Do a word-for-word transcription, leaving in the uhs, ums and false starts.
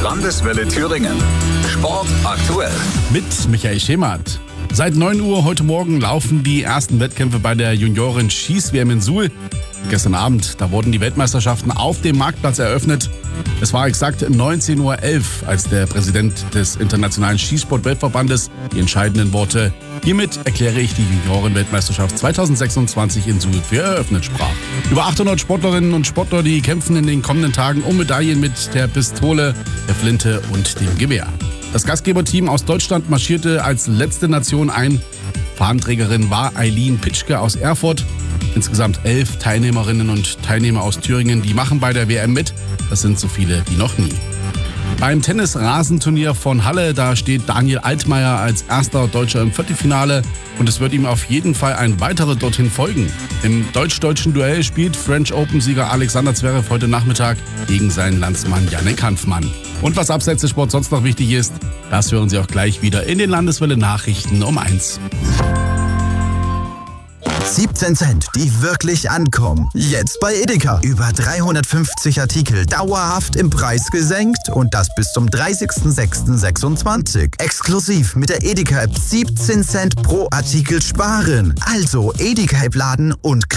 Landeswelle Thüringen. Sport aktuell. Mit Michael Schemert. Seit neun Uhr heute Morgen laufen die ersten Wettkämpfe bei der Junioren-Schieß-W M in Suhl. Gestern Abend, da wurden die Weltmeisterschaften auf dem Marktplatz eröffnet. Es war exakt neunzehn Uhr elf, als der Präsident des Internationalen Schießsport-Weltverbandes die entscheidenden Worte „Hiermit erkläre ich die Junioren-Weltmeisterschaft zweitausendsechsundzwanzig in Suhl für eröffnet" sprach. Über achthundert Sportlerinnen und Sportler, die kämpfen in den kommenden Tagen um Medaillen mit der Pistole, der Flinte und dem Gewehr. Das Gastgeberteam aus Deutschland marschierte als letzte Nation ein. Fahnenträgerin war Eileen Pitschke aus Erfurt. Insgesamt elf Teilnehmerinnen und Teilnehmer aus Thüringen, die machen bei der W M mit. Das sind so viele wie noch nie. Beim Tennis-Rasenturnier von Halle, da steht Daniel Altmaier als erster Deutscher im Viertelfinale und es wird ihm auf jeden Fall ein weiterer dorthin folgen. Im deutsch-deutschen Duell spielt French Open-Sieger Alexander Zverev heute Nachmittag gegen seinen Landsmann Jannik Hanfmann. Und was abseits des Sports sonst noch wichtig ist, das hören Sie auch gleich wieder in den Landeswelle-Nachrichten um eins. siebzehn Cent, die wirklich ankommen. Jetzt bei Edeka. Über dreihundertfünfzig Artikel dauerhaft im Preis gesenkt und das bis zum dreißigsten sechsten sechsundzwanzig. Exklusiv mit der Edeka-App siebzehn Cent pro Artikel sparen. Also Edeka-App laden und